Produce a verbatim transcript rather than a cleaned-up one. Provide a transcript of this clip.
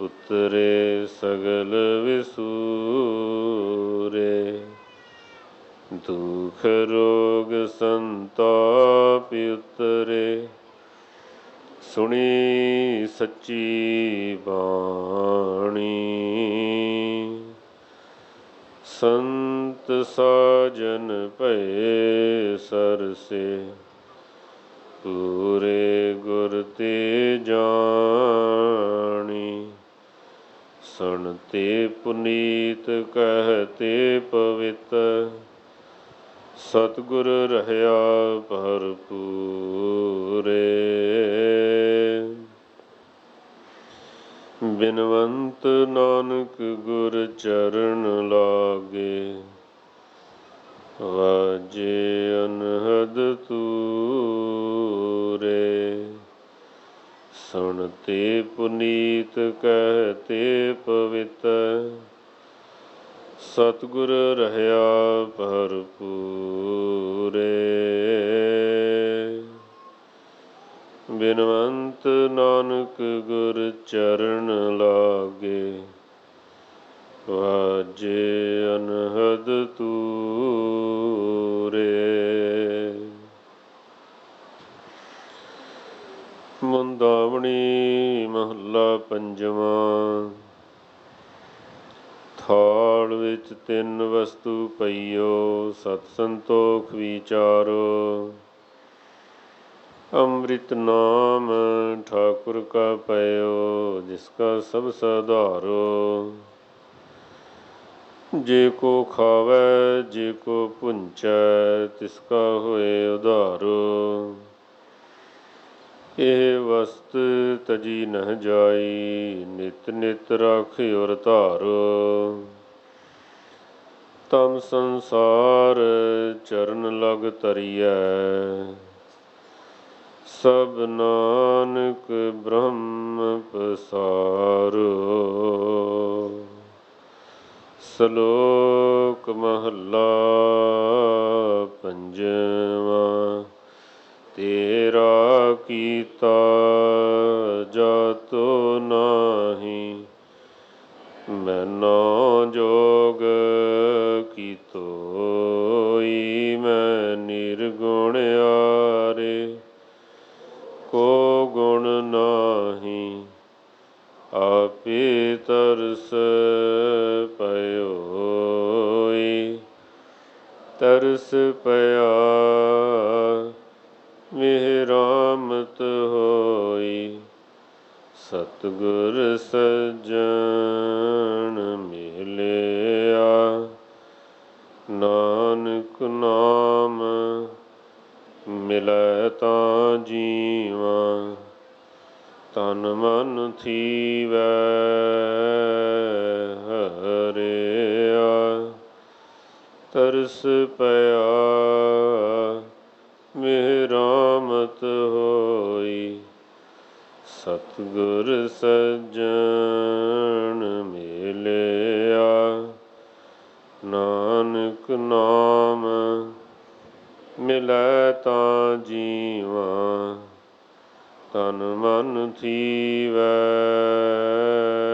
ਉਤਰੇ ਸਗਲ ਵਿਸੂਰੇ। ਦੁਖ ਰੋਗ ਸੰਤਾਪ ਉਤਰੇ, ਸੁਣੀ ਸੱਚੀ ਬਾਣੀ। ਸੰਤ ਸਾਜਨ ਭਏ ਸਰਸੇ, ਪੂਰੇ ਗੁਰ ਤੇ ਜਾਣੀ। ਸੁਣਤੇ ਪੁਨੀਤ ਕਹਤੇ ਪਵਿੱਤ, ਸਤਿਗੁਰ ਰਹਿਆ ਭਰਪੂਰੇ। ਬਿਨਵੰਤ ਨਾਨਕ ਗੁਰ ਚਰਨ ਲਾਗੇ, ਵਾਜੇ ਅਨਹਦ ਤੂਰੇ। ਸੁਣਤੇ ਪੁਨੀਤ ਕਹਤੇ ਪਵਿੱਤ, ਸਤਿਗੁਰ ਰਹਿਆ ਭਰਪੂਰੇ। ਬਿਨਵੰਤ ਨਾਨਕ ਗੁਰ ਚਰਨ ਲਾਗੇ, ਵਾਜੇ ਅਨਹਦ ਤੂਰੇ। ਮੁੰਦਾਵਣੀ ਮਹੱਲਾ ਪੰਜਵਾਂ। ਥਾਲ ਵਿੱਚ ਤਿੰਨ ਵਸਤੂ ਪਈਓ, ਸਤ ਸੰਤੋਖ ਵਿਚਾਰੋ। ਅੰਮ੍ਰਿਤ ਨਾਮ ਠਾਕੁਰ ਕਾ ਪਇਓ, ਜਿਸ ਕਾ ਸਭ ਸਾਧਾਰੋ। ਜੇ ਕੋ ਖਾਵੈ ਜੇ ਕੋ ਭੁੰਚੈ, ਤਿਸ ਕਾ ਹੋਏ ਉਧਾਰੋ। ਇਹ ਵਸਤ ਤਜੀ ਨਹਿ ਜਾਈ, ਨਿਤ ਨਿਤ ਰਾਖਿਓ ਧਾਰੋ। ਤਮ ਸੰਸਾਰ ਚਰਨ ਲਗ ਤਰੀਐ, ਸਭ ਨਾਨਕ ਬ੍ਰਹਮ ਪਸਾਰੋ। ਸ਼ਲੋਕ ਮਹੱਲਾ ਪੰਜਵਾਂ। ਤੇਰਾ ਕੀਤਾ ਜਾਤੋ ਨਾਹੀ, ਮੈਨੋ ਜੋਗ ਕੀਤੋਈ। ਮੈਂ ਨਿਰਗੁਣ ਆਰੇ, ਕੋ ਗੁਣ ਨਾਹੀ। ਆਪੇ ਤਰਸ ਪਇਓਈ, ਤਰਸ ਪਿਆ ਮਿਹਰਾਮਤ ਹੋਈ। ਸਤਿਗੁਰ ਸੱਜਣ ਮਿਲਿਆ, ਨਾਨਕ ਨਾਮ ਮਿਲੈ ਤਾਂ ਜੀਵਾਂ। ਤਨ ਮਨ ਥੀਵੈ ਹਰਿਆ, ਤਰਸ ਪਿਆ ਮਿਹਰਾਮਤ ਹੋਈ। ਸਤਿਗੁਰ ਸੱਜਣ ਮਿਲਿਆ, ਨਾਨਕ ਨਾਮ ਮਿਲੈ ਤਾਂ ਜੀਵਾਂ। ਤਨ ਮਨ ਥੀਵੈ